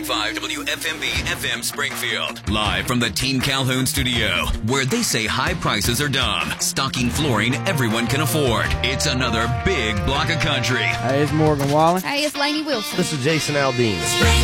101.5 WFMB FM Springfield. Live from the Team Calhoun studio, where they say high prices are dumb, stocking flooring everyone can afford. It's another big block of country. Hey, it's Morgan Wallen. Hey, it's Lainey Wilson. This is Jason Aldean.